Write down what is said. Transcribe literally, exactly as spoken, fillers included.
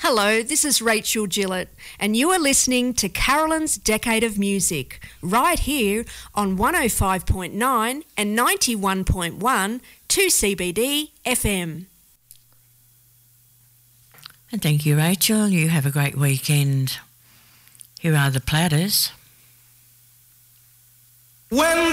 Hello, this is Rachel Gillett, and you are listening to Carolyn's Decade of Music, right here on one oh five point nine and ninety-one point one two C B D F M. And thank you, Rachel. You have a great weekend. Here are the Platters. When